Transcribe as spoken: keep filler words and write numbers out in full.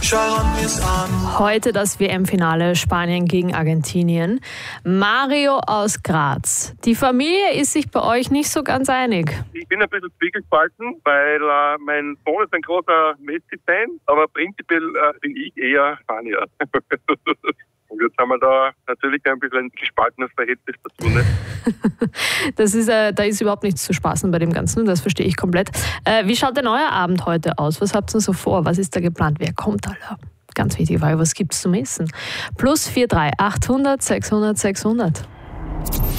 Heute das W M-Finale Spanien gegen Argentinien. Mario aus Graz. Die Familie ist sich bei euch nicht so ganz einig. Ich bin ein bisschen zwiegespalten, weil äh, mein Sohn ist ein großer Messi-Fan, aber prinzipiell äh, bin ich eher Spanier. Und jetzt haben wir da natürlich ein bisschen ein gespaltenes Verhältnis dazu. Ne? das ist, äh, da ist überhaupt nichts zu spaßen bei dem Ganzen, das verstehe ich komplett. Äh, wie schaut denn euer Abend heute aus? Was habt ihr so vor? Was ist da geplant? Wer kommt alle? Ganz wichtige Frage, was gibt es zum Essen? Plus vier drei achthundert sechshundert sechshundert.